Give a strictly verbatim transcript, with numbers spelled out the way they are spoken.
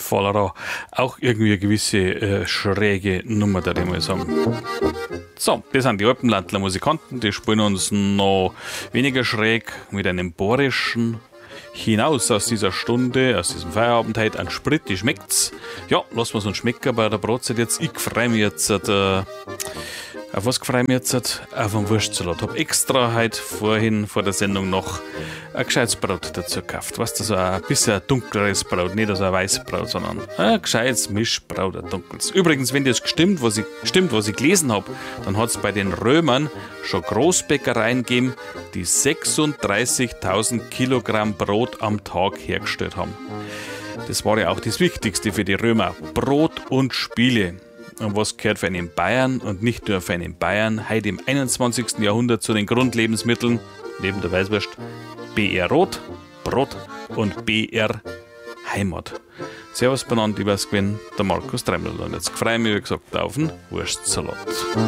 Voller auch irgendwie eine gewisse äh, schräge Nummer, da ich mal sagen. So, das sind die Alpenlandler Musikanten, die spielen uns noch weniger schräg mit einem bohrischen hinaus aus dieser Stunde, aus diesem Feierabend heute an Sprit, die schmeckt's. Ja, lassen wir es uns schmecken bei der Brotzeit jetzt. Ich freue mich jetzt, äh, auf was freue ich mich jetzt? Auf einen Wurstsalat. Hab extra heute vorhin vor der Sendung noch ein gescheites Brot dazu gekauft. Weißt du, so ein bisschen ein dunkleres Brot, nicht so ein weißes Brot, sondern ein gescheites Mischbrot, ein dunkles. Übrigens, wenn das stimmt, was ich, stimmt, was ich gelesen habe, dann hat es bei den Römern schon Großbäckereien gegeben, die sechsunddreißigtausend Kilogramm Brot am Tag hergestellt haben. Das war ja auch das Wichtigste für die Römer. Brot und Spiele. Und was gehört für einen Bayern und nicht nur für einen Bayern heute im einundzwanzigsten Jahrhundert zu den Grundlebensmitteln, neben der Weißwurst? B R Rot, Brot und B R Heimat. Servus benannt, ich weiß gewinn, der Markus Tremmel. Und jetzt freue ich mich, wie gesagt, auf den Wurstsalat.